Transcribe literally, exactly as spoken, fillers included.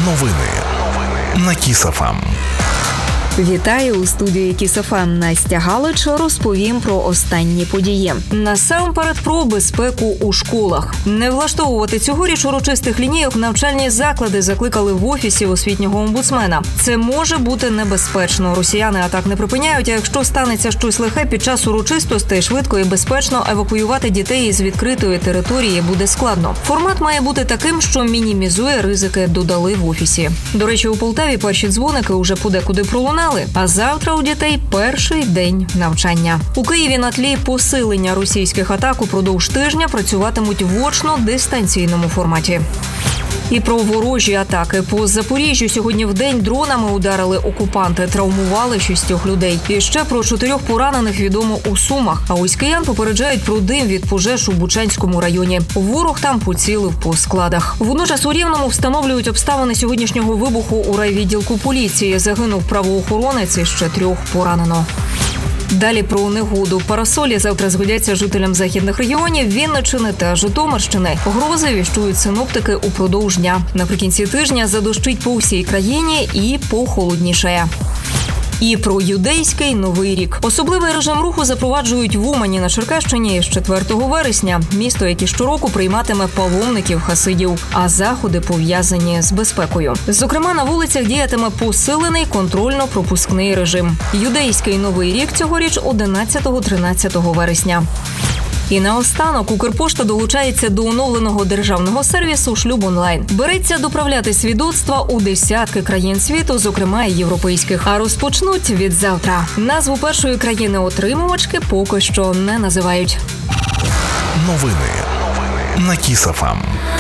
Новини на Кіс-ФМ. Вітаю у студії Кіс-ФМ. Настя Галич. Розповім про останні події. Насамперед про безпеку у школах. Не влаштовувати цьогоріч урочистих лінійок навчальні заклади закликали в Офісі освітнього омбудсмена. Це може бути небезпечно. Росіяни атак не припиняють, а якщо станеться щось лихе під час урочистостей, швидко і безпечно евакуювати дітей із відкритої території буде складно. Формат має бути таким, що мінімізує ризики, додали в Офісі. До речі, у Полтаві перші дзвоники уже подекуди пролунали. А завтра у дітей перший день навчання. У Києві на тлі посилення російських атак упродовж тижня працюватимуть в очно-дистанційному форматі. І про ворожі атаки. По Запоріжжю сьогодні вдень дронами ударили окупанти, травмували шістьох людей. І ще про чотирьох поранених відомо у Сумах. А ось киян попереджають про дим від пожеж у Бучанському районі. Ворог там поцілив по складах. Водночас у Рівному встановлюють обставини сьогоднішнього вибуху у райвідділку поліції. Загинув правоохоронець і ще трьох поранено. Далі про негоду. Парасолі завтра згодяться жителям західних регіонів Вінниччини та Житомирщини. Грози віщують синоптики упродовж дня. Наприкінці тижня задощить по всій країні і похолоднішає. І про юдейський Новий рік. Особливий режим руху запроваджують в Умані на Черкащині з четвертого вересня. Місто, яке щороку прийматиме паломників-хасидів, а заходи пов'язані з безпекою. Зокрема, на вулицях діятиме посилений контрольно-пропускний режим. Юдейський Новий рік цьогоріч одинадцятого-тринадцятого вересня. І наостанок Укрпошта долучається до оновленого державного сервісу «Шлюб онлайн». Береться доправляти свідоцтва у десятки країн світу, зокрема і європейських. А розпочнуть від завтра. Назву першої країни-отримувачки поки що не називають. Новини на Кіс-ФМ.